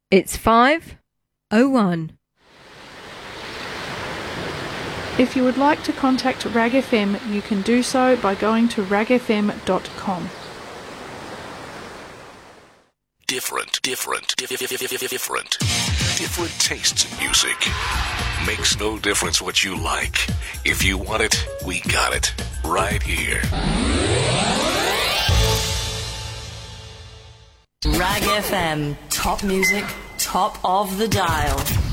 It's 5:01. If you would like to contact RAG FM, you can do so by going to ragfm.com. Different tastes in music. Makes no difference what you like. If you want it, we got it. Right here. RAG FM. Top music, top of the dial.